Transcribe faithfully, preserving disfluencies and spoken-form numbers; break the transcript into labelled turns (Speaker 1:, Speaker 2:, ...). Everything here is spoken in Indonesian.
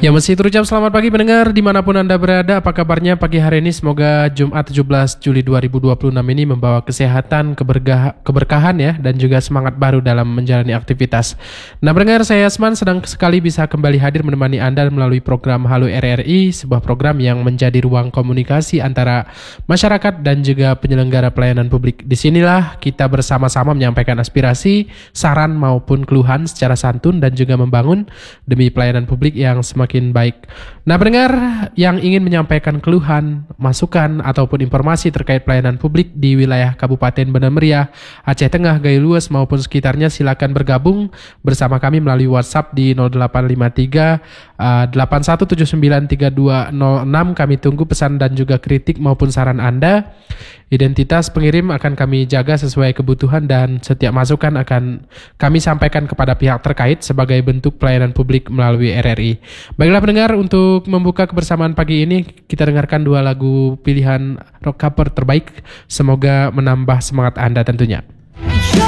Speaker 1: Ya masih terucap selamat pagi pendengar dimanapun Anda berada. Apa kabarnya pagi hari ini? Semoga Jumat tujuh belas Juli dua ribu dua puluh enam ini membawa kesehatan, keberkah- keberkahan ya, dan juga semangat baru dalam menjalani aktivitas. Nah pendengar, saya Yasman sedang sekali bisa kembali hadir menemani Anda melalui program Halo R R I, sebuah program yang menjadi ruang komunikasi antara masyarakat dan juga penyelenggara pelayanan publik. Disinilah kita bersama-sama menyampaikan aspirasi, saran maupun keluhan secara santun dan juga membangun demi pelayanan publik yang semakin baik. Nah pendengar yang ingin menyampaikan keluhan, masukan ataupun informasi terkait pelayanan publik di wilayah Kabupaten Banda Meriah, Aceh Tengah, Gayo Luas maupun sekitarnya, silakan bergabung bersama kami melalui WhatsApp di nol delapan lima tiga delapan satu tujuh sembilan tiga dua nol enam. Kami tunggu pesan dan juga kritik maupun saran Anda. Identitas pengirim akan kami jaga sesuai kebutuhan dan setiap masukan akan kami sampaikan kepada pihak terkait sebagai bentuk pelayanan publik melalui R R I. Baiklah pendengar, untuk membuka kebersamaan pagi ini kita dengarkan dua lagu pilihan rock cover terbaik. Semoga menambah semangat Anda tentunya.